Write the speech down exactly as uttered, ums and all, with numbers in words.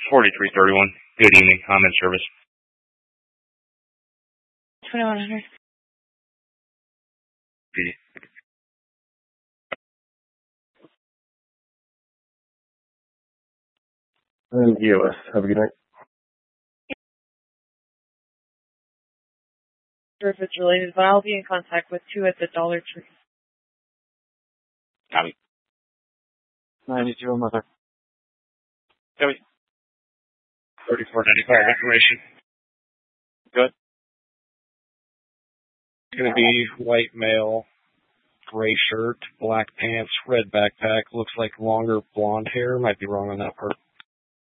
forty-three thirty-one. Good evening. I'm in service. twenty-one hundred. And E O S. Have a good night. Sure if it's related, but I'll be in contact with two at the Dollar Tree. Copy. ninety-two on mother. Copy. thirty-four ninety-five information. Good. It's going to be white male, gray shirt, black pants, red backpack. Looks like longer blonde hair. Might be wrong on that part.